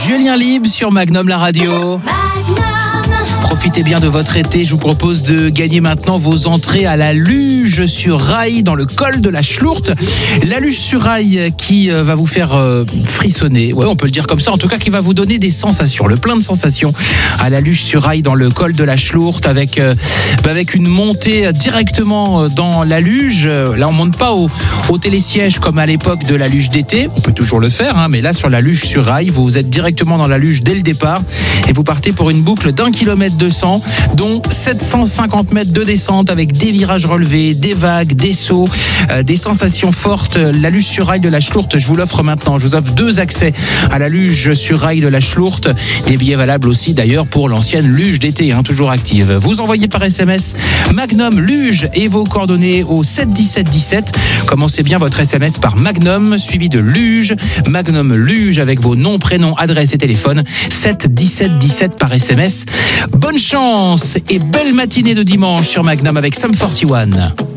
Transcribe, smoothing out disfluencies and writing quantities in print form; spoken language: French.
Julien Libre sur Magnum la radio. Profitez bien de votre été, je vous propose de gagner maintenant vos entrées à la luge sur rail dans le col de la Schlourte. La luge sur rail qui va vous faire frissonner, ouais, on peut le dire comme ça, en tout cas qui va vous donner des sensations, le plein de sensations à la luge sur rail dans le col de la Schlourte avec une montée directement dans la luge. Là on monte pas au télésiège comme à l'époque de la luge d'été, on peut toujours le faire, mais là sur la luge sur rail, vous êtes directement dans la luge dès le départ et vous partez pour une boucle d'1 km 200, dont 750 mètres de descente avec des virages relevés, des vagues, des sauts, des sensations fortes. La luge sur rail de la Schlourte, je vous l'offre maintenant. Je vous offre 2 accès à la luge sur rail de la Schlourte. Des billets valables aussi d'ailleurs pour l'ancienne luge d'été, toujours active. Vous envoyez par SMS Magnum Luge et vos coordonnées au 7 17 17. Commencez bien votre SMS par Magnum suivi de Luge. Magnum Luge avec vos noms, prénoms, adresses et téléphones. 7 17 17 par SMS. Bonne chance et belle matinée de dimanche sur Magnum avec Sum 41.